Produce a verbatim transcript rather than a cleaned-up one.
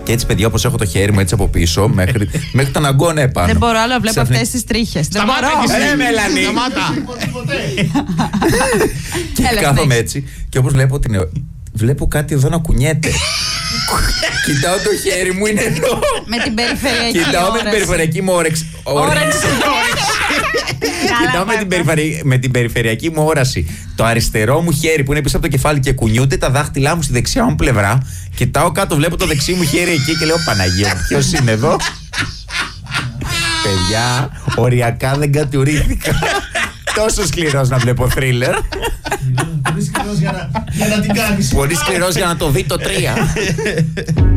Και έτσι, παιδιά, όπως έχω το χέρι μου έτσι από πίσω, μέχρι, μέχρι τον αγκώνα επάνω. Δεν μπορώ άλλο, βλέπω αυτές τις τρίχες. Δεν μπορώ. Ε, Μελανή. Σταμάτα. Και κάθομαι έτσι και όπως βλέπω την. Βλέπω κάτι εδώ να κουνιέται. Κοιτάω το χέρι μου, είναι εδώ. Με την περιφερειακή Κοιτάω με την περιφερειακή μου όρεξη. όρεξη. Κοιτάω με την, περιφερει... με την περιφερειακή μου όραση το αριστερό μου χέρι που είναι πίσω από το κεφάλι και κουνιούνται τα δάχτυλά μου στη δεξιά μου πλευρά. Κοιτάω κάτω, βλέπω το δεξί μου χέρι εκεί και λέω Παναγία, ποιος είναι εδώ? Παιδιά, οριακά δεν κατουρήθηκα. Τόσο σκληρός να βλέπω θρίλερ. Πολύ σκληρός για να την κάνεις. Πολύ σκληρός για να το δει το τρία.